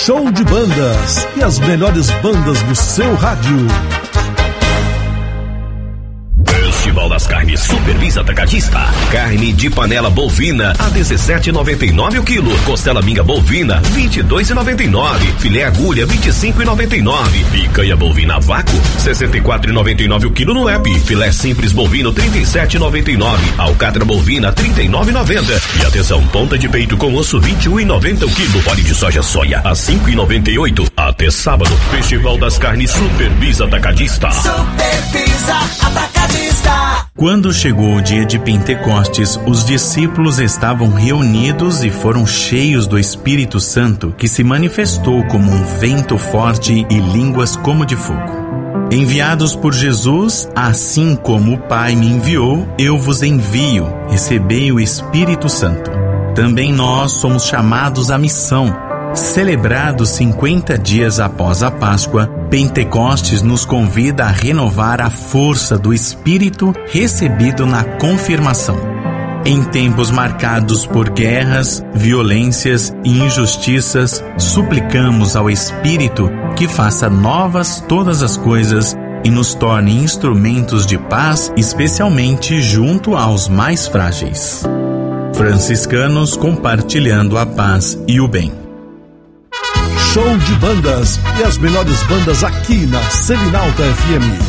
Show de bandas e as melhores bandas do seu rádio. Festival das Carnes Supervis Atacadista. Carne de panela bovina a 17,99 o quilo. Costela minga bovina 22,99. Filé agulha 25,99. Picanha bovina a vácuo 64,99 o quilo no app. Filé simples bovino 37,99. Alcatra bovina 39,90. E atenção, ponta de peito com osso 21,90 o quilo. Óleo de soja a 5,98. Até sábado. Festival das Carnes Supervis Atacadista. Supervis Atacadista. Quando chegou o dia de Pentecostes, os discípulos estavam reunidos e foram cheios do Espírito Santo, que se manifestou como um vento forte e línguas como de fogo. Enviados por Jesus, assim como o Pai me enviou, eu vos envio. Recebei o Espírito Santo. Também nós somos chamados à missão. Celebrados 50 dias após a Páscoa, Pentecostes nos convida a renovar a força do Espírito recebido na confirmação. Em tempos marcados por guerras, violências e injustiças, suplicamos ao Espírito que faça novas todas as coisas e nos torne instrumentos de paz, especialmente junto aos mais frágeis. Franciscanos compartilhando a paz e o bem. Show de bandas e as melhores bandas aqui na Selinalta FM.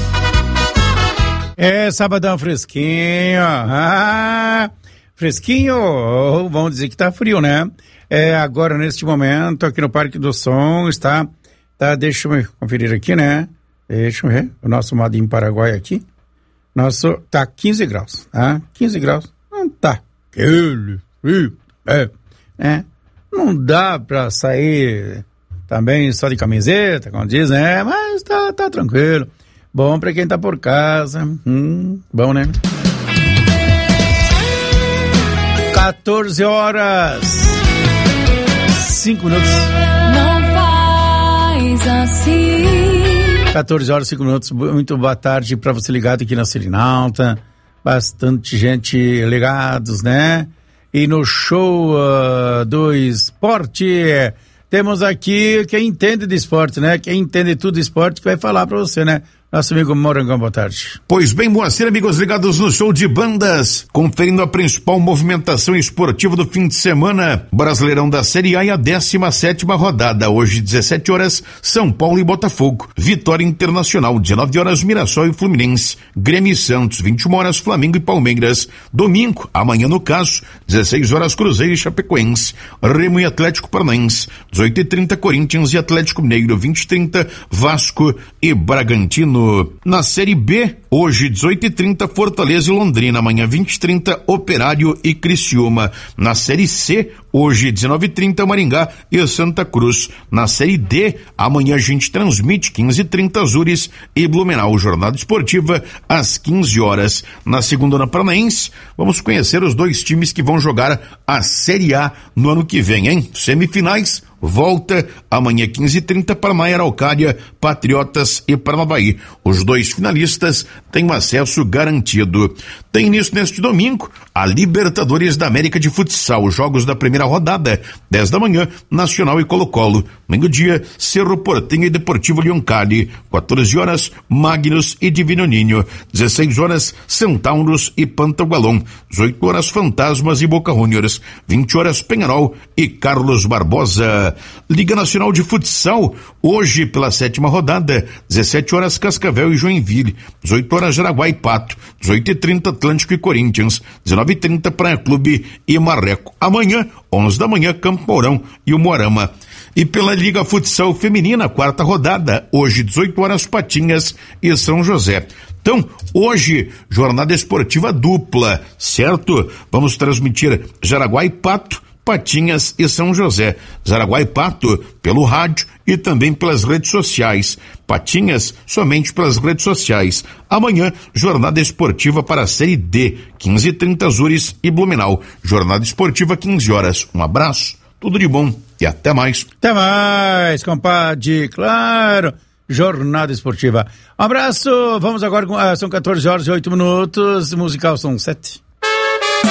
É sabadão fresquinho, fresquinho, vamos dizer que tá frio, né? Agora neste momento aqui no Parque do Som está, deixa eu conferir aqui, né? Deixa eu ver, o nosso Madinho Paraguai aqui, tá 15 graus, tá? 15 graus, não tá aquele frio, não dá pra sair também só de camiseta, como diz, né? Mas tá tranquilo. Bom pra quem tá por casa. Bom, né? 14 horas 5 minutos. Não faz assim. 14 horas 5 minutos. Muito boa tarde pra você ligado aqui na Selinalta. Bastante gente ligados, né? E no show do esporte, temos aqui quem entende de esporte, né? Quem entende tudo de esporte que vai falar pra você, né? Nosso amigo Morangão, boa tarde. Pois bem, Moacir, amigos ligados no show de bandas, conferindo a principal movimentação esportiva do fim de semana, Brasileirão da Série A e a 17ª rodada, hoje 17 horas, São Paulo e Botafogo, Vitória Internacional, 19 horas, Mirassol e Fluminense, Grêmio e Santos, 21 horas, Flamengo e Palmeiras, domingo, amanhã no caso, 16 horas, Cruzeiro e Chapecoense, Remo e Atlético Paranaense, 18h30, Corinthians e Atlético Mineiro, 20h30, Vasco e Bragantino. Na Série B, hoje 18h30, Fortaleza e Londrina, amanhã 20h30, Operário e Criciúma. Na Série C, hoje 19h30, Maringá e Santa Cruz. Na Série D, amanhã a gente transmite 15h30, Azures e Blumenau, jornada esportiva às 15 horas. Na segunda Paranaense, vamos conhecer os dois times que vão jogar a Série A no ano que vem, hein? Semifinais, volta amanhã 15h30, Paraná e Araucária, Patriotas e Paranavaí. Os dois finalistas têm um acesso garantido. Tem início neste domingo a Libertadores da América de Futsal, os jogos da primeira rodada, 10 da manhã, Nacional e Colo-Colo. Meio-dia, Cerro Porteño e Deportivo Leoncalli. 14 horas, Magnus e Divino Ninho. 16 horas, Centauros e Pantagualon. 18 horas, Fantasmas e Boca Juniors. 20 horas, Penharol e Carlos Barbosa. Liga Nacional de Futsal, hoje pela 7ª rodada, 17 horas, Cascavel e Joinville. 18 horas, Jaraguá e Pato. 18h30, Atlântico e Corinthians. 19h30, Praia Clube e Marreco. Amanhã, 11 da manhã, Campo Mourão e o Moarama. E pela Liga Futsal Feminina, 4ª rodada, hoje 18 horas, Patinhas e São José. Então, hoje, jornada esportiva dupla, certo? Vamos transmitir Jaraguá e Pato, Patinhas e São José. Jaraguá e Pato pelo rádio e também pelas redes sociais. Patinhas somente pelas redes sociais. Amanhã, jornada esportiva para a Série D, 15h30, Azures e Blumenau. Jornada esportiva, 15 horas. Um abraço, tudo de bom e até mais. Até mais, compadre, claro. Jornada esportiva. Um abraço, vamos agora, são 14 horas e 8 minutos, musical são 7.